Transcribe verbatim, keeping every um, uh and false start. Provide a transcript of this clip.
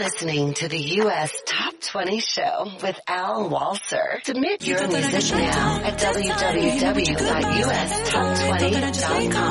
listening to the U S Top twenty Show with Al Walser. Submit your music now at w w w dot u s top twenty dot com.